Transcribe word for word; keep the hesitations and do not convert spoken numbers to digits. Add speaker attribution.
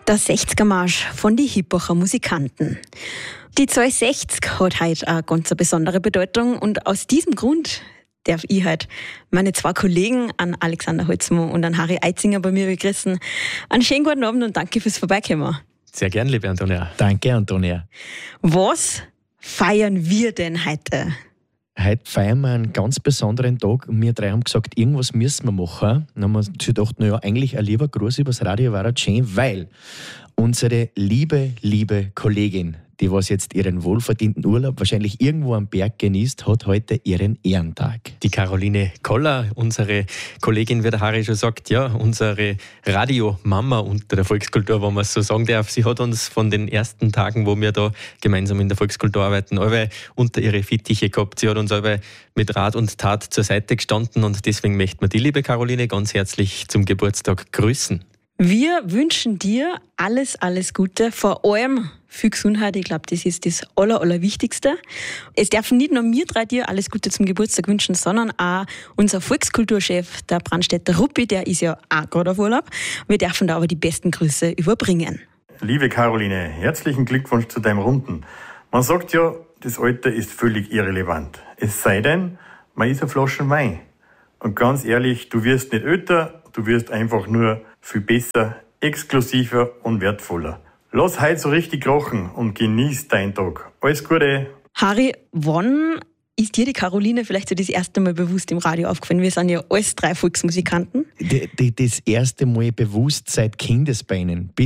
Speaker 1: Der sechziger-Marsch von die Hippacher Musikanten. Die Zahl sechzig hat heute eine ganz besondere Bedeutung und aus diesem Grund darf ich heute meine zwei Kollegen, an Alexander Holzmann und an Harry Eitzinger, bei mir begrüßen. Einen schönen guten Abend und danke fürs Vorbeikommen.
Speaker 2: Sehr gern, liebe Antonia.
Speaker 3: Danke, Antonia.
Speaker 1: Was feiern wir denn heute?
Speaker 3: Heute feiern wir einen ganz besonderen Tag. Wir drei haben gesagt, irgendwas müssen wir machen. Dann haben wir uns gedacht, naja, eigentlich ein lieber Gruß übers Radio war schön, weil unsere liebe, liebe Kollegin, die was jetzt ihren wohlverdienten Urlaub wahrscheinlich irgendwo am Berg genießt, hat heute ihren Ehrentag.
Speaker 2: Die Caroline Koller, unsere Kollegin, wie der Harry schon sagt, ja, unsere Radiomama unter der Volkskultur, wenn man es so sagen darf. Sie hat uns von den ersten Tagen, wo wir da gemeinsam in der Volkskultur arbeiten, alle unter ihre Fittiche gehabt. Sie hat uns alle mit Rat und Tat zur Seite gestanden und deswegen möchten wir die liebe Caroline ganz herzlich zum Geburtstag grüßen.
Speaker 1: Wir wünschen dir alles, alles Gute, vor allem viel Gesundheit. Ich glaube, das ist das Aller, Allerwichtigste. Es dürfen nicht nur wir drei dir alles Gute zum Geburtstag wünschen, sondern auch unser Volkskulturchef, der Brandstätter Ruppi, der ist ja auch gerade auf Urlaub. Wir dürfen da aber die besten Grüße überbringen.
Speaker 4: Liebe Caroline, herzlichen Glückwunsch zu deinem Runden. Man sagt ja, das Alter ist völlig irrelevant. Es sei denn, man ist eine Flasche Wein. Und ganz ehrlich, du wirst nicht älter, du wirst einfach nur viel besser, exklusiver und wertvoller. Lass heute so richtig krachen und genieß deinen Tag. Alles Gute.
Speaker 1: Harry, wann ist dir die Caroline vielleicht so das erste Mal bewusst im Radio aufgefallen? Wir sind ja alles drei Volksmusikanten.
Speaker 3: Die, die, das erste Mal bewusst seit Kindesbeinen.